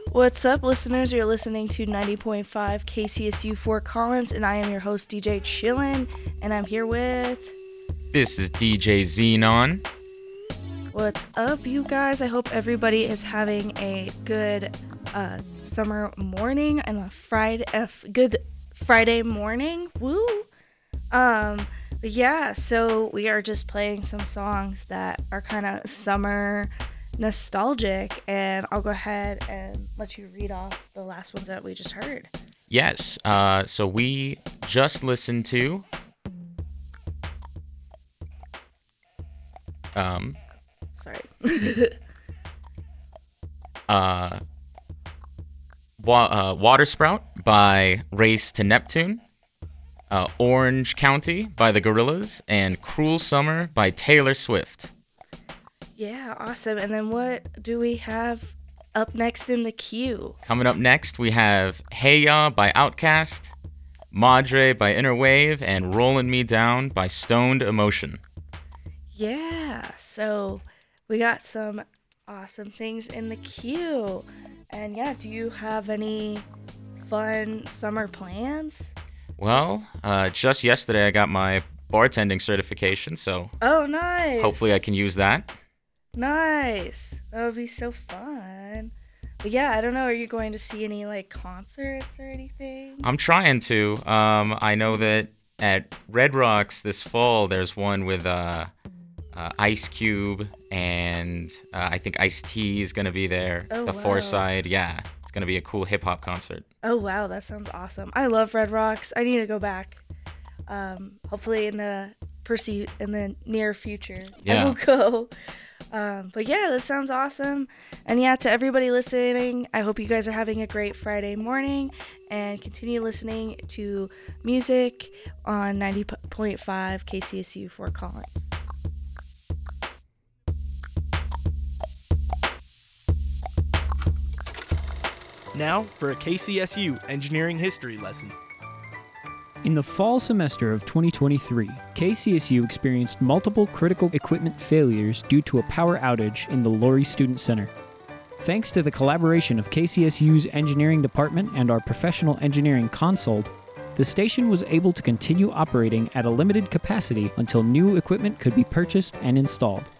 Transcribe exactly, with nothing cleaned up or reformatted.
What's up, listeners? You're listening to ninety point five K C S U Fort Collins, and I am your host, D J Chillin', and I'm here with... This is D J Xenon. What's up, you guys? I hope everybody is having a good uh, summer morning and a Friday, a f- good Friday morning. Woo! Um, but yeah, so we are just playing some songs that are kind of summer nostalgic, and I'll go ahead and let you read off the last ones that we just heard. Yes, uh, so we just listened to um Sorry. uh, wa- uh Water Sprout by Race to Neptune, uh, Orange County by the Gorillaz, and Cruel Summer by Taylor Swift. Yeah, awesome. And then what do we have up next in the queue? Coming up next, we have Hey Ya by Outkast, Madre by Inner Wave, and Rollin' Me Down by Stoned Emotion. Yeah, so we got some awesome things in the queue. And yeah, do you have any fun summer plans? Well, uh, just yesterday I got my bartending certification, so Oh, nice. hopefully I can use that. Nice. That would be so fun. But yeah, I don't know. Are you going to see any like concerts or anything? I'm trying to. Um, I know that at Red Rocks this fall, there's one with uh, uh, Ice Cube, and uh, I think Ice-T is going to be there. Oh, the wow. Pharcyde, yeah. It's going to be a cool hip-hop concert. Oh, wow. That sounds awesome. I love Red Rocks. I need to go back. Um, hopefully in the perce- in the near future. Yeah. I will go. Um, but yeah, that sounds awesome. And yeah, to everybody listening, I hope you guys are having a great Friday morning and continue listening to music on ninety point five K C S U Fort Collins. Now for a K C S U engineering history lesson. In the fall semester of twenty twenty-three, K C S U experienced multiple critical equipment failures due to a power outage in the Laurie Student Center. Thanks to the collaboration of K C S U's engineering department and our professional engineering consult, the station was able to continue operating at a limited capacity until new equipment could be purchased and installed.